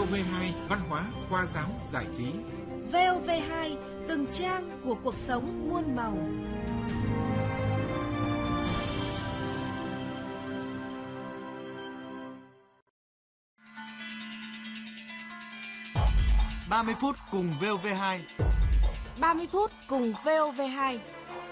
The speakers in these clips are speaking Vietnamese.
VOV2 Văn hóa, khoa giáo, giải trí. VOV2 từng trang của cuộc sống muôn màu. Ba mươi phút cùng VOV2. 30 phút cùng VOV2.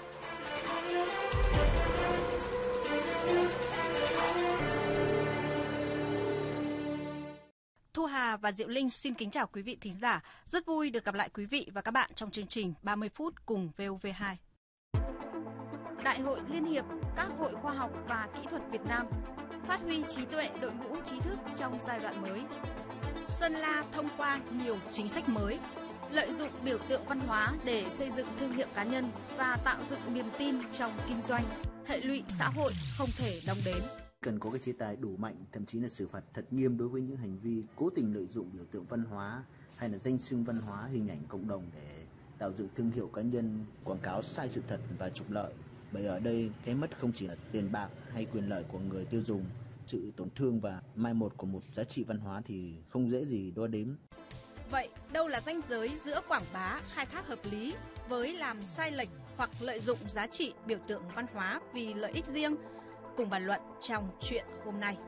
Thu Hà và Diệu Linh xin kính chào quý vị thính giả. Rất vui được gặp lại quý vị và các bạn trong chương trình 30 phút cùng VOV2. Đại hội Liên hiệp các hội khoa học và kỹ thuật Việt Nam phát huy trí tuệ đội ngũ trí thức trong giai đoạn mới. Sơn La thông qua nhiều chính sách mới. Lợi dụng biểu tượng văn hóa để xây dựng thương hiệu cá nhân và tạo dựng niềm tin trong kinh doanh. Hệ lụy xã hội không thể đong đếm. Cần có cái chế tài đủ mạnh, thậm chí là xử phạt thật nghiêm đối với những hành vi cố tình lợi dụng biểu tượng văn hóa hay là danh xưng văn hóa, hình ảnh cộng đồng để tạo dựng thương hiệu cá nhân, quảng cáo sai sự thật và trục lợi. Bởi ở đây cái mất không chỉ là tiền bạc hay quyền lợi của người tiêu dùng, sự tổn thương và mai một của một giá trị văn hóa thì không dễ gì đo đếm. Vậy đâu là ranh giới giữa quảng bá, khai thác hợp lý với làm sai lệch hoặc lợi dụng giá trị biểu tượng văn hóa vì lợi ích riêng? Cùng bàn luận trong chuyện hôm nay.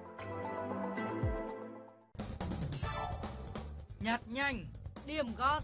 Nhặt nhanh, Điểm gót.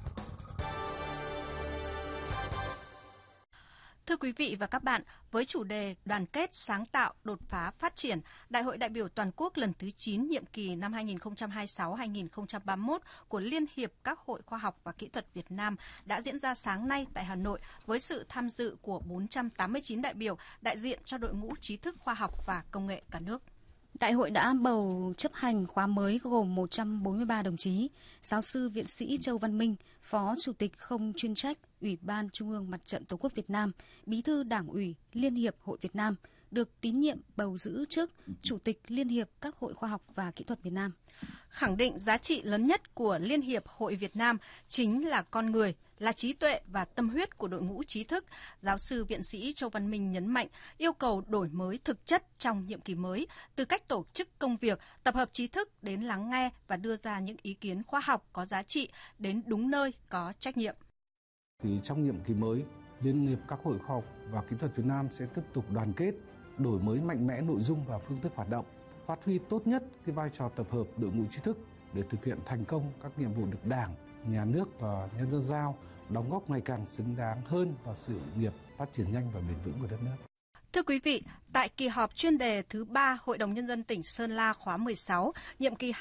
Thưa quý vị và các bạn, với chủ đề đoàn kết, sáng tạo, đột phá, phát triển, Đại hội đại biểu toàn quốc lần thứ 9 nhiệm kỳ năm 2026-2031 của Liên hiệp các hội khoa học và kỹ thuật Việt Nam đã diễn ra sáng nay tại Hà Nội với sự tham dự của 489 đại biểu đại diện cho đội ngũ trí thức khoa học và công nghệ cả nước. Đại hội đã bầu chấp hành khóa mới gồm 143 đồng chí, giáo sư viện sĩ Châu Văn Minh, Phó Chủ tịch không chuyên trách Ủy ban Trung ương Mặt trận Tổ quốc Việt Nam, Bí thư Đảng ủy Liên hiệp Hội Việt Nam, được tín nhiệm bầu giữ chức Chủ tịch Liên hiệp các hội khoa học và kỹ thuật Việt Nam. Khẳng định giá trị lớn nhất của Liên hiệp Hội Việt Nam chính là con người, là trí tuệ và tâm huyết của đội ngũ trí thức, giáo sư viện sĩ Châu Văn Minh nhấn mạnh yêu cầu đổi mới thực chất trong nhiệm kỳ mới, từ cách tổ chức công việc, tập hợp trí thức đến lắng nghe và đưa ra những ý kiến khoa học có giá trị đến đúng nơi có trách nhiệm. Thì trong nhiệm kỳ mới, Liên hiệp các hội khoa học và kỹ thuật Việt Nam sẽ tiếp tục đoàn kết, đổi mới mạnh mẽ nội dung và phương thức hoạt động, phát huy tốt nhất cái vai trò tập hợp đội ngũ trí thức để thực hiện thành công các nhiệm vụ được Đảng, Nhà nước và nhân dân giao, đóng góp ngày càng xứng đáng hơn vào sự nghiệp phát triển nhanh và bền vững của đất nước. Thưa quý vị, tại kỳ họp chuyên đề thứ 3 Hội đồng Nhân dân tỉnh Sơn La khóa 16, nhiệm kỳ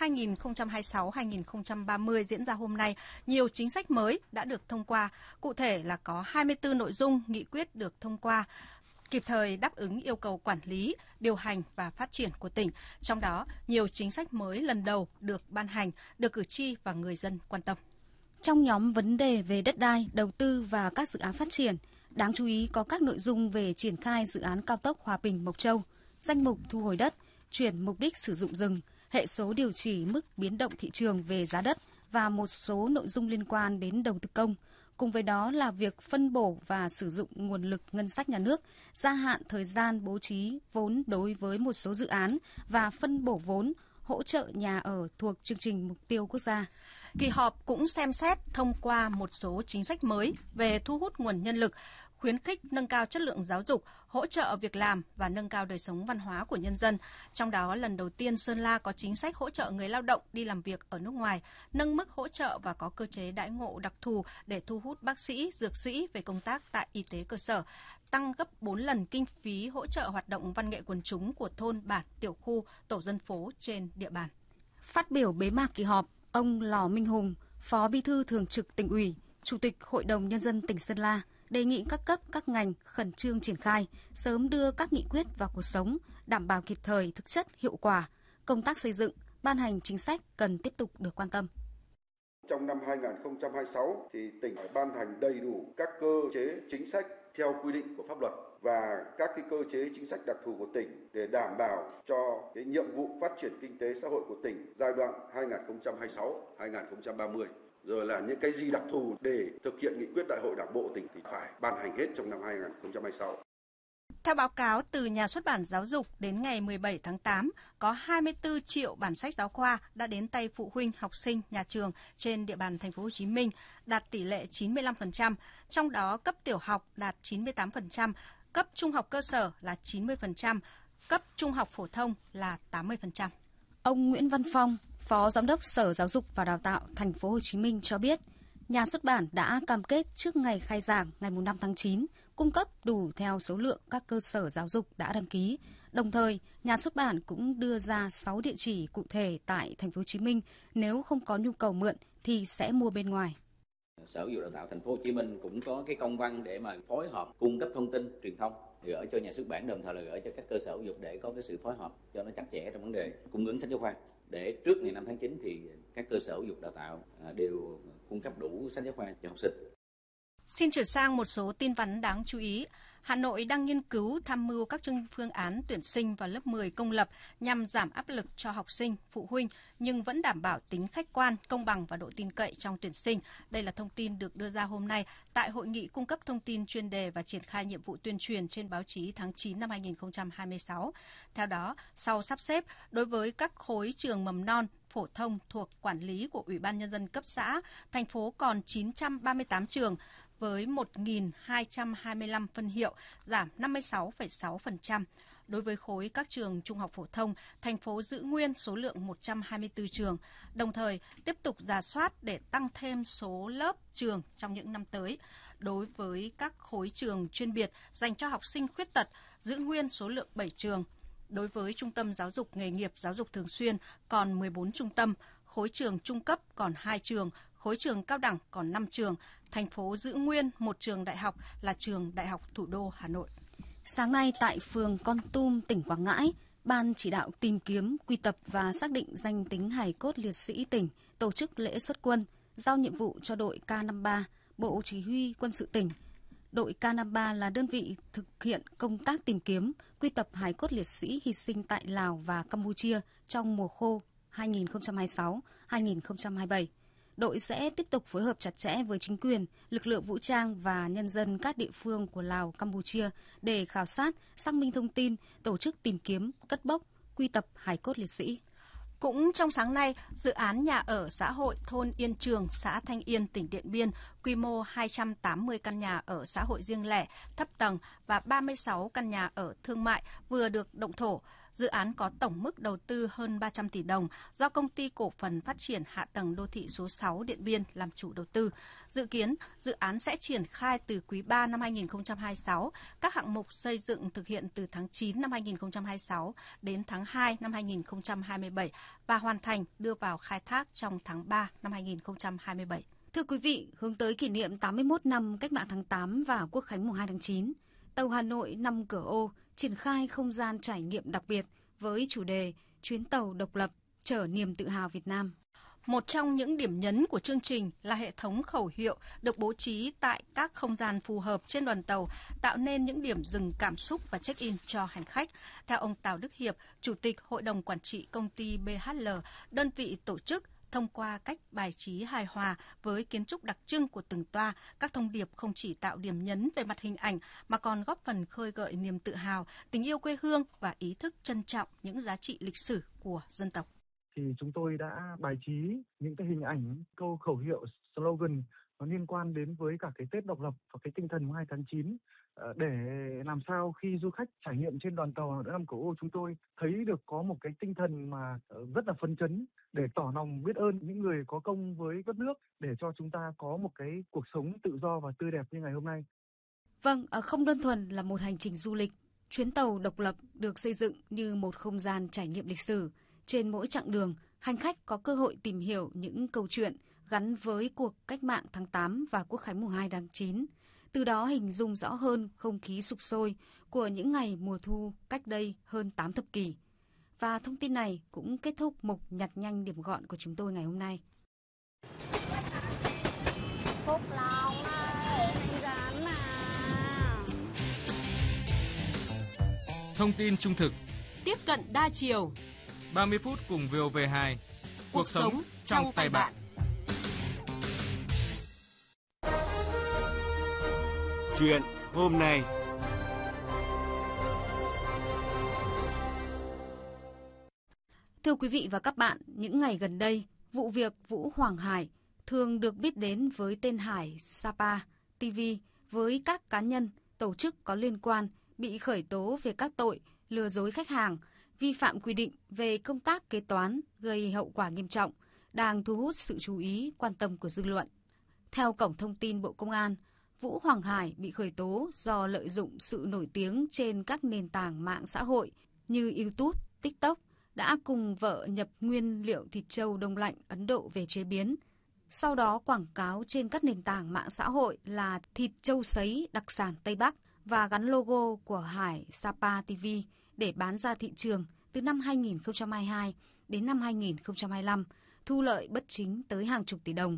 2026-2030 diễn ra hôm nay, nhiều chính sách mới đã được thông qua. Cụ thể là có 24 nội dung nghị quyết được thông qua, kịp thời đáp ứng yêu cầu quản lý, điều hành và phát triển của tỉnh. Trong đó, nhiều chính sách mới lần đầu được ban hành, được cử tri và người dân quan tâm. Trong nhóm vấn đề về đất đai, đầu tư và các dự án phát triển, đáng chú ý có các nội dung về triển khai dự án cao tốc Hòa Bình - Mộc Châu, danh mục thu hồi đất, chuyển mục đích sử dụng rừng, hệ số điều chỉ mức biến động thị trường về giá đất và một số nội dung liên quan đến đầu tư công. Cùng với đó là việc phân bổ và sử dụng nguồn lực ngân sách nhà nước, gia hạn thời gian bố trí vốn đối với một số dự án và phân bổ vốn hỗ trợ nhà ở thuộc chương trình mục tiêu quốc gia. Kỳ họp cũng xem xét thông qua một số chính sách mới về thu hút nguồn nhân lực, khuyến khích nâng cao chất lượng giáo dục, hỗ trợ việc làm và nâng cao đời sống văn hóa của nhân dân. Trong đó, lần đầu tiên Sơn La có chính sách hỗ trợ người lao động đi làm việc ở nước ngoài, nâng mức hỗ trợ và có cơ chế đãi ngộ đặc thù để thu hút bác sĩ, dược sĩ về công tác tại y tế cơ sở, tăng gấp 4 lần kinh phí hỗ trợ hoạt động văn nghệ quần chúng của thôn, bản, tiểu khu, tổ dân phố trên địa bàn. Phát biểu bế mạc kỳ họp, ông Lò Minh Hùng, Phó Bí thư Thường trực Tỉnh ủy, Chủ tịch Hội đồng Nhân dân tỉnh Sơn La đề nghị các cấp, các ngành khẩn trương triển khai, sớm đưa các nghị quyết vào cuộc sống, đảm bảo kịp thời, thực chất, hiệu quả. Công tác xây dựng, ban hành chính sách cần tiếp tục được quan tâm. Trong năm 2026 thì tỉnh phải ban hành đầy đủ các cơ chế chính sách theo quy định của pháp luật và các cái cơ chế chính sách đặc thù của tỉnh để đảm bảo cho cái nhiệm vụ phát triển kinh tế xã hội của tỉnh giai đoạn 2026-2030. Rồi là những cái gì đặc thù để thực hiện nghị quyết đại hội đảng bộ tỉnh thì phải ban hành hết trong năm 2026. Theo báo cáo từ Nhà xuất bản Giáo dục, đến ngày 17 tháng 8, có 24 triệu bản sách giáo khoa đã đến tay phụ huynh, học sinh, nhà trường trên địa bàn thành phố Hồ Chí Minh, đạt tỷ lệ 95%, trong đó cấp tiểu học đạt 98%, cấp trung học cơ sở là 90%, cấp trung học phổ thông là 80%. Ông Nguyễn Văn Phong, Phó Giám đốc Sở Giáo dục và Đào tạo thành phố Hồ Chí Minh cho biết, Nhà xuất bản đã cam kết trước ngày khai giảng ngày 5 tháng 9 cung cấp đủ theo số lượng các cơ sở giáo dục đã đăng ký. Đồng thời, Nhà xuất bản cũng đưa ra 6 địa chỉ cụ thể tại thành phố Hồ Chí Minh, nếu không có nhu cầu mượn thì sẽ mua bên ngoài. Sở Giáo dục Đào tạo thành phố Hồ Chí Minh cũng có cái công văn để mà phối hợp cung cấp thông tin truyền thông, gửi cho Nhà xuất bản, đồng thời là gửi cho các cơ sở giáo dục để có cái sự phối hợp cho nó chặt chẽ trong vấn đề cung ứng sách giáo khoa, để trước ngày 5 tháng 9 thì các cơ sở giáo dục đào tạo đều cung cấp đủ sách giáo khoa cho học sinh. Xin chuyển sang một số tin vắn đáng chú ý. Hà Nội đang nghiên cứu tham mưu các phương án tuyển sinh vào lớp 10 công lập nhằm giảm áp lực cho học sinh, phụ huynh nhưng vẫn đảm bảo tính khách quan, công bằng và độ tin cậy trong tuyển sinh. Đây là thông tin được đưa ra hôm nay tại Hội nghị cung cấp thông tin chuyên đề và triển khai nhiệm vụ tuyên truyền trên báo chí tháng 9 năm 2026. Theo đó, sau sắp xếp, đối với các khối trường mầm non, phổ thông thuộc quản lý của Ủy ban Nhân dân cấp xã, thành phố còn 938 trường, với 1.225 phân hiệu, giảm 56,6%. Đối với khối các trường trung học phổ thông, thành phố giữ nguyên số lượng 124 trường, đồng thời tiếp tục rà soát để tăng thêm số lớp trường trong những năm tới. Đối với các khối trường chuyên biệt dành cho học sinh khuyết tật, giữ nguyên số lượng 7 trường. Đối với trung tâm giáo dục nghề nghiệp, giáo dục thường xuyên còn 14 trung tâm, khối trường trung cấp còn 2 trường, khối trường cao đẳng còn 5 trường, thành phố giữ nguyên một trường đại học là trường Đại học Thủ đô Hà Nội. Sáng nay tại phường Kon Tum, tỉnh Quảng Ngãi, Ban chỉ đạo tìm kiếm, quy tập và xác định danh tính hài cốt liệt sĩ tỉnh tổ chức lễ xuất quân, giao nhiệm vụ cho đội K53, Bộ Chỉ huy Quân sự tỉnh. Đội K53 là đơn vị thực hiện công tác tìm kiếm, quy tập hài cốt liệt sĩ hy sinh tại Lào và Campuchia trong mùa khô 2026-2027. Đội sẽ tiếp tục phối hợp chặt chẽ với chính quyền, lực lượng vũ trang và nhân dân các địa phương của Lào, Campuchia để khảo sát, xác minh thông tin, tổ chức tìm kiếm, cất bốc, quy tập hài cốt liệt sĩ. Cũng trong sáng nay, dự án nhà ở xã hội thôn Yên Trường, xã Thanh Yên, tỉnh Điện Biên, quy mô 280 căn nhà ở xã hội riêng lẻ, thấp tầng và 36 căn nhà ở thương mại vừa được động thổ. Dự án có tổng mức đầu tư hơn 300 tỷ đồng do Công ty Cổ phần Phát triển Hạ tầng Đô thị số 6 Điện Biên làm chủ đầu tư. Dự kiến, dự án sẽ triển khai từ quý 3 năm 2026, các hạng mục xây dựng thực hiện từ tháng 9 năm 2026 đến tháng 2 năm 2027 và hoàn thành đưa vào khai thác trong tháng 3 năm 2027. Thưa quý vị, hướng tới kỷ niệm 81 năm Cách mạng tháng 8 và Quốc khánh mùng 2 tháng 9, tàu Hà Nội 5 cửa ô triển khai không gian trải nghiệm đặc biệt với chủ đề Chuyến tàu độc lập chở niềm tự hào Việt Nam. Một trong những điểm nhấn của chương trình là hệ thống khẩu hiệu được bố trí tại các không gian phù hợp trên đoàn tàu, tạo nên những điểm dừng cảm xúc và check-in cho hành khách. Theo ông Tào Đức Hiệp, Chủ tịch Hội đồng Quản trị Công ty BHL, đơn vị tổ chức, thông qua cách bài trí hài hòa với kiến trúc đặc trưng của từng toa, các thông điệp không chỉ tạo điểm nhấn về mặt hình ảnh mà còn góp phần khơi gợi niềm tự hào, tình yêu quê hương và ý thức trân trọng những giá trị lịch sử của dân tộc. Thì chúng tôi đã bài trí những cái hình ảnh, câu khẩu hiệu, slogan nó liên quan đến với cả cái Tết độc lập và cái tinh thần 2 tháng 9 để làm sao khi du khách trải nghiệm trên đoàn tàu năm cửa ô, chúng tôi thấy được có một cái tinh thần mà rất là phấn chấn để tỏ lòng biết ơn những người có công với đất nước để cho chúng ta có một cái cuộc sống tự do và tươi đẹp như ngày hôm nay. Vâng, không đơn thuần là một hành trình du lịch, chuyến tàu độc lập được xây dựng như một không gian trải nghiệm lịch sử. Trên mỗi chặng đường, hành khách có cơ hội tìm hiểu những câu chuyện gắn với cuộc cách mạng tháng 8 và Quốc khánh mùng 2 tháng 9. Từ đó hình dung rõ hơn không khí sục sôi của những ngày mùa thu cách đây hơn 8 thập kỷ. Và thông tin này cũng kết thúc mục nhặt nhanh điểm gọn của chúng tôi ngày hôm nay. Phúc Long ơi, dán nào. Thông tin trung thực, Tiếp cận đa chiều, 30 phút cùng VOV2. Cuộc sống trong tay bạn. Chuyện hôm nay. Thưa quý vị và các bạn, những ngày gần đây, vụ việc Vũ Hoàng Hải, thường được biết đến với tên Hải Sapa TV, với các cá nhân, tổ chức có liên quan bị khởi tố về các tội lừa dối khách hàng, vi phạm quy định về công tác kế toán gây hậu quả nghiêm trọng, đang thu hút sự chú ý, quan tâm của dư luận. Theo Cổng Thông tin Bộ Công an, Vũ Hoàng Hải bị khởi tố do lợi dụng sự nổi tiếng trên các nền tảng mạng xã hội như YouTube, TikTok, đã cùng vợ nhập nguyên liệu thịt trâu đông lạnh Ấn Độ về chế biến. Sau đó quảng cáo trên các nền tảng mạng xã hội là thịt trâu sấy đặc sản Tây Bắc và gắn logo của Hải Sapa TV để bán ra thị trường từ năm 2022 đến năm 2025, thu lợi bất chính tới hàng chục tỷ đồng.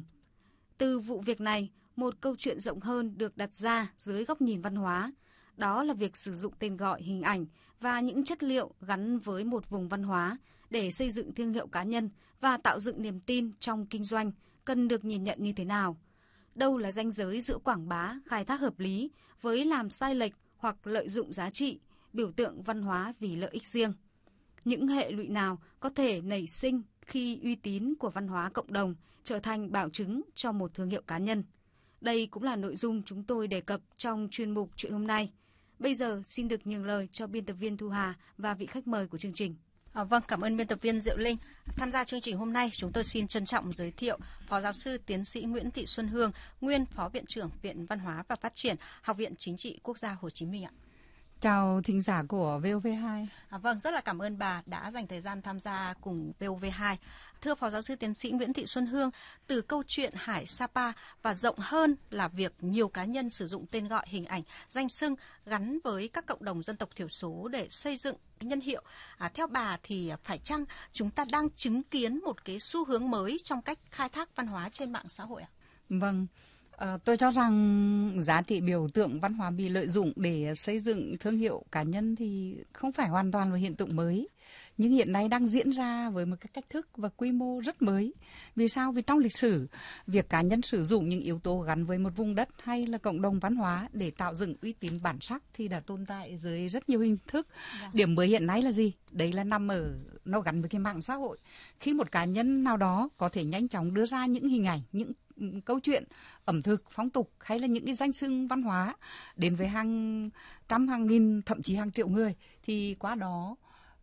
Từ vụ việc này, một câu chuyện rộng hơn được đặt ra dưới góc nhìn văn hóa. Đó là việc sử dụng tên gọi, hình ảnh và những chất liệu gắn với một vùng văn hóa để xây dựng thương hiệu cá nhân và tạo dựng niềm tin trong kinh doanh cần được nhìn nhận như thế nào. Đâu là ranh giới giữa quảng bá, khai thác hợp lý với làm sai lệch hoặc lợi dụng giá trị, biểu tượng văn hóa vì lợi ích riêng. Những hệ lụy nào có thể nảy sinh khi uy tín của văn hóa cộng đồng trở thành bảo chứng cho một thương hiệu cá nhân. Đây cũng là nội dung chúng tôi đề cập trong chuyên mục Chuyện hôm nay. Bây giờ xin được nhường lời cho biên tập viên Thu Hà và vị khách mời của chương trình. Vâng, cảm ơn biên tập viên Diệu Linh. Tham gia chương trình hôm nay, chúng tôi xin trân trọng giới thiệu Phó Giáo sư Tiến sĩ Nguyễn Thị Xuân Hương, nguyên Phó Viện trưởng Viện Văn hóa và Phát triển, Học viện Chính trị Quốc gia Hồ Chí Minh ạ. Chào thính giả của VOV2. Vâng, rất là cảm ơn bà đã dành thời gian tham gia cùng VOV2. Thưa Phó Giáo sư Tiến sĩ Nguyễn Thị Xuân Hương, từ câu chuyện Hải Sapa và rộng hơn là việc nhiều cá nhân sử dụng tên gọi, hình ảnh, danh xưng gắn với các cộng đồng dân tộc thiểu số để xây dựng cái nhân hiệu. Theo bà thì phải chăng chúng ta đang chứng kiến một cái xu hướng mới trong cách khai thác văn hóa trên mạng xã hội ạ? Vâng. Tôi cho rằng giá trị biểu tượng văn hóa bị lợi dụng để xây dựng thương hiệu cá nhân thì không phải hoàn toàn là hiện tượng mới, nhưng hiện nay đang diễn ra với một cái cách thức và quy mô rất mới. Vì sao? Vì trong lịch sử, việc cá nhân sử dụng những yếu tố gắn với một vùng đất hay là cộng đồng văn hóa để tạo dựng uy tín bản sắc thì đã tồn tại dưới rất nhiều hình thức. Điểm mới hiện nay là gì? Đấy là nó gắn với cái mạng xã hội. Khi một cá nhân nào đó có thể nhanh chóng đưa ra những hình ảnh, những câu chuyện ẩm thực, phong tục hay là những cái danh xưng văn hóa đến với hàng trăm, hàng nghìn, thậm chí hàng triệu người, thì qua đó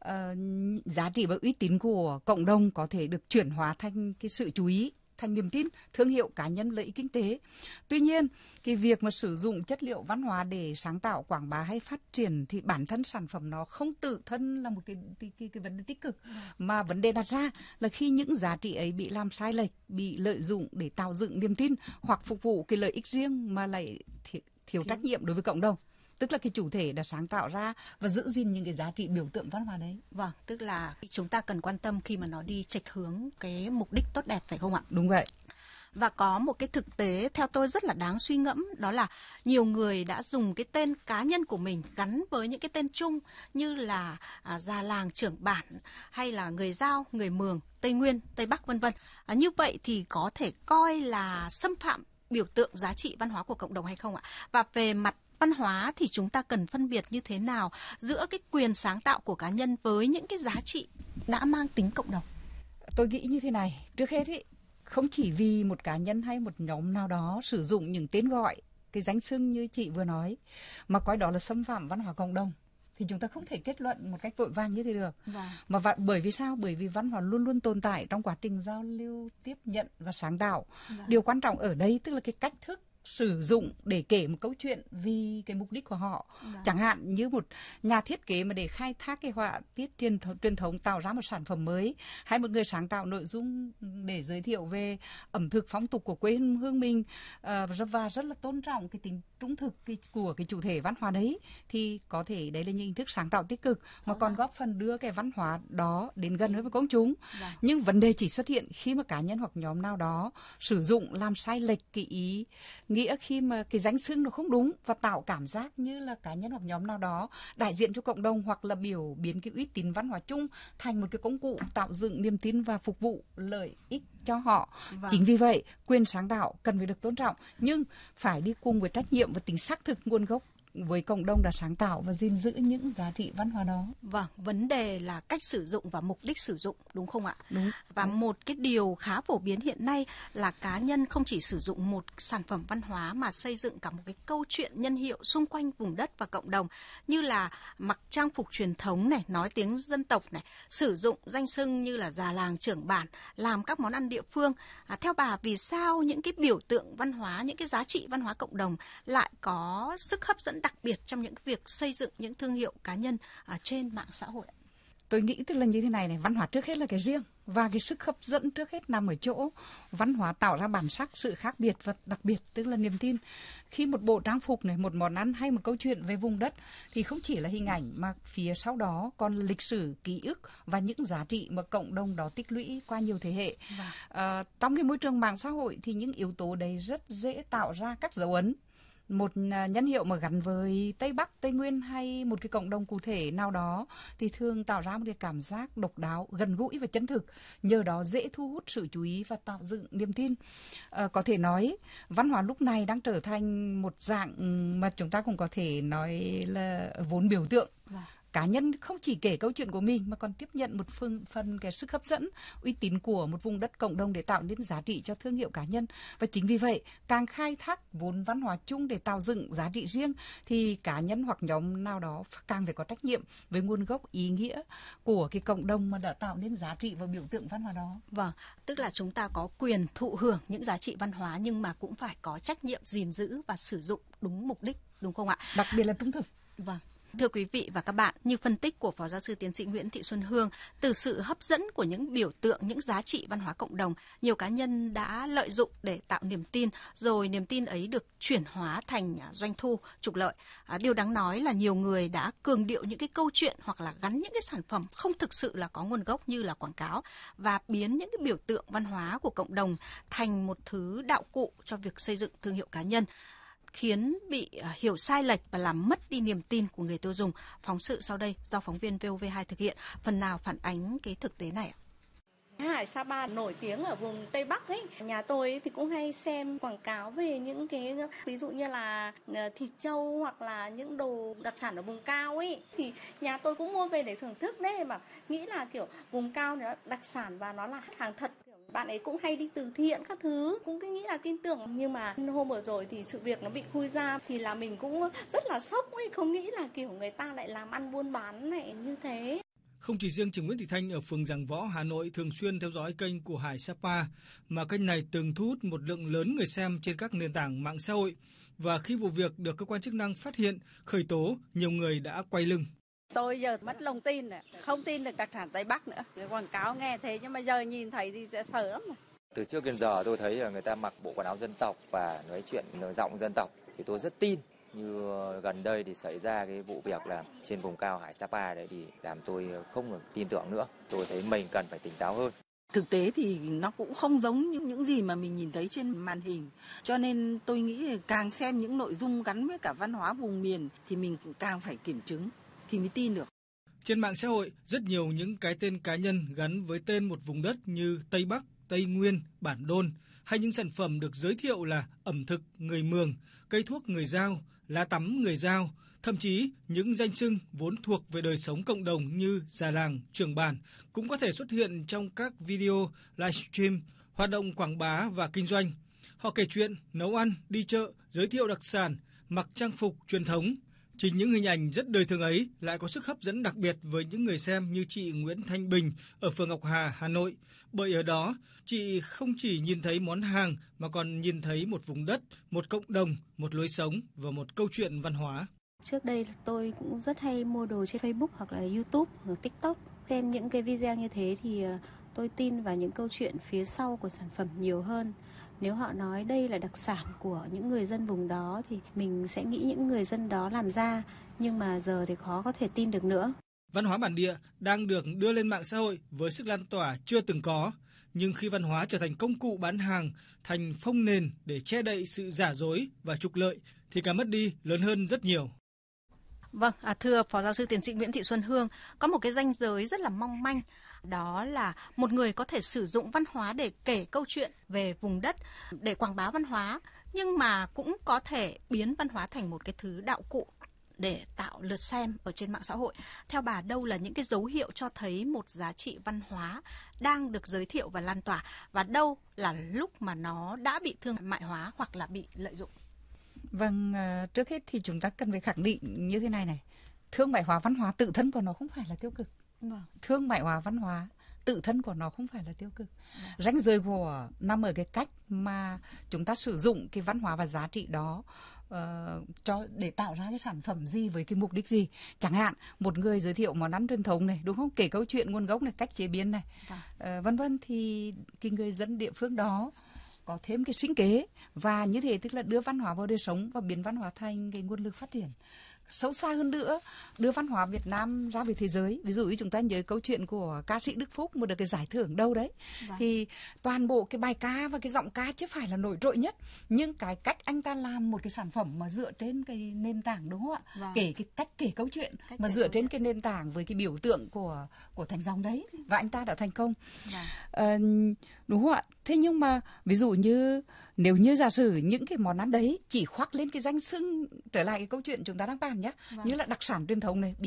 giá trị và uy tín của cộng đồng có thể được chuyển hóa thành cái sự chú ý, thành niềm tin, thương hiệu cá nhân, lợi ích kinh tế. Tuy nhiên, cái việc mà sử dụng chất liệu văn hóa để sáng tạo, quảng bá hay phát triển thì bản thân sản phẩm nó không tự thân là một cái vấn đề tích cực, mà vấn đề đặt ra là khi những giá trị ấy bị làm sai lệch, bị lợi dụng để tạo dựng niềm tin hoặc phục vụ cái lợi ích riêng mà lại thiếu trách nhiệm đối với cộng đồng. Tức là cái chủ thể đã sáng tạo ra và giữ gìn những cái giá trị biểu tượng văn hóa đấy. Vâng, tức là chúng ta cần quan tâm khi mà nó đi chệch hướng cái mục đích tốt đẹp, phải không ạ? Đúng vậy. Và có một cái thực tế theo tôi rất là đáng suy ngẫm, đó là nhiều người đã dùng cái tên cá nhân của mình gắn với những cái tên chung như là già làng, trưởng bản hay là người Dao, người Mường, Tây Nguyên, Tây Bắc vân vân. Như vậy thì có thể coi là xâm phạm biểu tượng giá trị văn hóa của cộng đồng hay không ạ? Và về mặt văn hóa thì chúng ta cần phân biệt như thế nào giữa cái quyền sáng tạo của cá nhân với những cái giá trị đã mang tính cộng đồng? Tôi nghĩ như thế này, trước hết ý, không chỉ vì một cá nhân hay một nhóm nào đó sử dụng những tên gọi, cái danh xưng như chị vừa nói, mà coi đó là xâm phạm văn hóa cộng đồng, thì chúng ta không thể kết luận một cách vội vàng như thế được. Mà bởi vì sao? Bởi vì văn hóa luôn luôn tồn tại trong quá trình giao lưu, tiếp nhận và sáng tạo. Điều quan trọng ở đây tức là cái cách thức sử dụng để kể một câu chuyện vì cái mục đích của họ. Chẳng hạn như một nhà thiết kế mà để khai thác cái họa tiết truyền thống tạo ra một sản phẩm mới, hay một người sáng tạo nội dung để giới thiệu về ẩm thực phong tục của quê hương mình và rất là tôn trọng cái tính trung thực của cái chủ thể văn hóa đấy, thì có thể đấy là những hình thức sáng tạo tích cực mà còn góp phần đưa cái văn hóa đó đến gần với công chúng. Nhưng vấn đề chỉ xuất hiện khi mà cá nhân hoặc nhóm nào đó sử dụng làm sai lệch cái ý nghĩa, khi mà cái danh xưng nó không đúng và tạo cảm giác như là cá nhân hoặc nhóm nào đó đại diện cho cộng đồng, hoặc là biểu biến cái uy tín văn hóa chung thành một cái công cụ tạo dựng niềm tin và phục vụ lợi ích cho họ. Chính vì vậy, quyền sáng tạo cần phải được tôn trọng, nhưng phải đi cùng với trách nhiệm và tính xác thực nguồn gốc với cộng đồng đã sáng tạo và gìn giữ những giá trị văn hóa đó. Vâng, vấn đề là cách sử dụng và mục đích sử dụng, đúng không ạ? Đúng. Và một cái điều khá phổ biến hiện nay là cá nhân không chỉ sử dụng một sản phẩm văn hóa mà xây dựng cả một cái câu chuyện nhân hiệu xung quanh vùng đất và cộng đồng, như là mặc trang phục truyền thống này, nói tiếng dân tộc này, sử dụng danh xưng như là già làng trưởng bản, làm các món ăn địa phương. Theo bà, vì sao những cái biểu tượng văn hóa, những cái giá trị văn hóa cộng đồng lại có sức hấp dẫn đặc biệt trong những việc xây dựng những thương hiệu cá nhân trên mạng xã hội? Tôi nghĩ tức là như thế này, văn hóa trước hết là cái riêng, và cái sức hấp dẫn trước hết nằm ở chỗ văn hóa tạo ra bản sắc, sự khác biệt và đặc biệt, tức là niềm tin. Khi một bộ trang phục này, một món ăn hay một câu chuyện về vùng đất thì không chỉ là hình ảnh mà phía sau đó còn lịch sử, ký ức và những giá trị mà cộng đồng đó tích lũy qua nhiều thế hệ. Trong cái môi trường mạng xã hội thì những yếu tố đấy rất dễ tạo ra các dấu ấn. Một nhãn hiệu mà gắn với Tây Bắc, Tây Nguyên hay một cái cộng đồng cụ thể nào đó thì thường tạo ra một cái cảm giác độc đáo, gần gũi và chân thực, nhờ đó dễ thu hút sự chú ý và tạo dựng niềm tin. Có thể nói văn hóa lúc này đang trở thành một dạng mà chúng ta cũng có thể nói là vốn biểu tượng. Cá nhân không chỉ kể câu chuyện của mình mà còn tiếp nhận một phần cái sức hấp dẫn, uy tín của một vùng đất cộng đồng để tạo nên giá trị cho thương hiệu cá nhân. Và chính vì vậy, càng khai thác vốn văn hóa chung để tạo dựng giá trị riêng thì cá nhân hoặc nhóm nào đó càng phải có trách nhiệm với nguồn gốc ý nghĩa của cái cộng đồng mà đã tạo nên giá trị và biểu tượng văn hóa đó. Vâng, tức là chúng ta có quyền thụ hưởng những giá trị văn hóa nhưng mà cũng phải có trách nhiệm gìn giữ và sử dụng đúng mục đích, đúng không ạ? Đặc biệt là trung thực. Vâng. Thưa quý vị và các bạn, như phân tích của Phó Giáo sư Tiến sĩ Nguyễn Thị Xuân Hương, từ sự hấp dẫn của những biểu tượng, những giá trị văn hóa cộng đồng, nhiều cá nhân đã lợi dụng để tạo niềm tin, rồi niềm tin ấy được chuyển hóa thành doanh thu, trục lợi. Điều đáng nói là nhiều người đã cường điệu những cái câu chuyện hoặc là gắn những cái sản phẩm không thực sự là có nguồn gốc như là quảng cáo và biến những cái biểu tượng văn hóa của cộng đồng thành một thứ đạo cụ cho việc xây dựng thương hiệu cá nhân, khiến bị hiểu sai lệch và làm mất đi niềm tin của người tiêu dùng. Phóng sự sau đây do phóng viên VOV2 thực hiện, phần nào phản ánh cái thực tế này ạ. Hải Sapa nổi tiếng ở vùng Tây Bắc ấy. Nhà tôi thì cũng hay xem quảng cáo về những cái ví dụ như là thịt trâu hoặc là những đồ đặc sản ở vùng cao ấy. Thì nhà tôi cũng mua về để thưởng thức đấy, mà nghĩ là kiểu vùng cao nó đặc sản và nó là hàng thật. Bạn ấy cũng hay đi từ thiện các thứ, cũng cứ nghĩ là tin tưởng. Nhưng mà hôm vừa rồi thì sự việc nó bị khui ra thì là mình cũng rất là sốc ấy, không nghĩ là kiểu người ta lại làm ăn buôn bán này như thế. Không chỉ riêng chị Nguyễn Thị Thanh ở phường Giàng Võ, Hà Nội thường xuyên theo dõi kênh của Hải Sapa, mà kênh này từng thu hút một lượng lớn người xem trên các nền tảng mạng xã hội. Và khi vụ việc được cơ quan chức năng phát hiện, khởi tố, nhiều người đã quay lưng. Tôi giờ mất lòng tin rồi, không tin được đặc sản Tây Bắc nữa. Cái quảng cáo nghe thế nhưng mà giờ nhìn thấy thì sẽ sợ lắm. Từ trước đến giờ tôi thấy là người ta mặc bộ quần áo dân tộc và nói chuyện giọng dân tộc thì tôi rất tin. Như gần đây thì xảy ra cái vụ việc là trên vùng cao Hải Sapa đấy thì làm tôi không được tin tưởng nữa. Tôi thấy mình cần phải tỉnh táo hơn. Thực tế thì nó cũng không giống những gì mà mình nhìn thấy trên màn hình. Cho nên tôi nghĩ càng xem những nội dung gắn với cả văn hóa vùng miền thì mình càng phải kiểm chứng thì mới tin được. Trên mạng xã hội, rất nhiều những cái tên cá nhân gắn với tên một vùng đất như Tây Bắc, Tây Nguyên, Bản Đôn, hay những sản phẩm được giới thiệu là ẩm thực người Mường, cây thuốc người Dao, lá tắm người Dao, thậm chí những danh xưng vốn thuộc về đời sống cộng đồng như già làng, trưởng bản cũng có thể xuất hiện trong các video, livestream, hoạt động quảng bá và kinh doanh. Họ kể chuyện, nấu ăn, đi chợ, giới thiệu đặc sản, mặc trang phục truyền thống. Chính những hình ảnh rất đời thường ấy lại có sức hấp dẫn đặc biệt với những người xem như chị Nguyễn Thanh Bình ở phường Ngọc Hà, Hà Nội. Bởi ở đó, chị không chỉ nhìn thấy món hàng mà còn nhìn thấy một vùng đất, một cộng đồng, một lối sống và một câu chuyện văn hóa. Trước đây tôi cũng rất hay mua đồ trên Facebook hoặc là YouTube hoặc TikTok. Xem những cái video như thế thì tôi tin vào những câu chuyện phía sau của sản phẩm nhiều hơn. Nếu họ nói đây là đặc sản của những người dân vùng đó thì mình sẽ nghĩ những người dân đó làm ra, nhưng mà giờ thì khó có thể tin được nữa. Văn hóa bản địa đang được đưa lên mạng xã hội với sức lan tỏa chưa từng có, nhưng khi văn hóa trở thành công cụ bán hàng, thành phông nền để che đậy sự giả dối và trục lợi thì cả mất đi lớn hơn rất nhiều. Vâng, thưa Phó Giáo sư Tiến sĩ Nguyễn Thị Xuân Hương, có một cái ranh giới rất là mong manh, đó là một người có thể sử dụng văn hóa để kể câu chuyện về vùng đất, để quảng bá văn hóa, nhưng mà cũng có thể biến văn hóa thành một cái thứ đạo cụ để tạo lượt xem ở trên mạng xã hội. Theo bà, đâu là những cái dấu hiệu cho thấy một giá trị văn hóa đang được giới thiệu và lan tỏa, và đâu là lúc mà nó đã bị thương mại hóa hoặc là bị lợi dụng? Vâng, trước hết thì chúng ta cần phải khẳng định như thế này. Thương mại hóa văn hóa tự thân của nó không phải là tiêu cực. Thương mại hóa văn hóa tự thân của nó không phải là tiêu cực. Ranh giới của nằm ở cái cách mà chúng ta sử dụng cái văn hóa và giá trị đó để tạo ra cái sản phẩm gì với cái mục đích gì. Chẳng hạn một người giới thiệu món ăn truyền thống này, đúng không, kể câu chuyện nguồn gốc này, cách chế biến này, vân vân, thì cái người dân địa phương đó có thêm cái sinh kế, và như thế tức là đưa văn hóa vào đời sống và biến văn hóa thành cái nguồn lực phát triển. Sâu xa hơn nữa, đưa văn hóa Việt Nam ra với thế giới. Ví dụ như chúng ta nhớ câu chuyện của ca sĩ Đức Phúc mà được cái giải thưởng đâu đấy. Thì toàn bộ cái bài ca và cái giọng ca chứ phải là nổi trội nhất, nhưng cái cách anh ta làm một cái sản phẩm mà dựa trên cái nền tảng, đúng không ạ? Kể cái cách kể câu chuyện mà dựa trên cái nền tảng với cái biểu tượng của Thánh Gióng đấy, và anh ta đã thành công. Đúng không ạ? Thế nhưng mà ví dụ như nếu như giả sử những cái món ăn đấy chỉ khoác lên cái danh xưng, trở lại cái câu chuyện chúng ta đang bàn nhé, như là đặc sản truyền thống này,